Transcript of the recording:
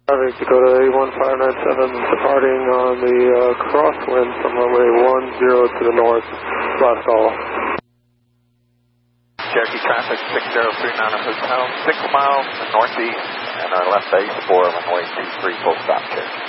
Traffic Dakota 81597 departing on the crosswind from runway 10 to the north. Last call. Cherokee traffic 6039 Hotel, 6 miles northeast, and our left base for runway 23, full stop Cherokee.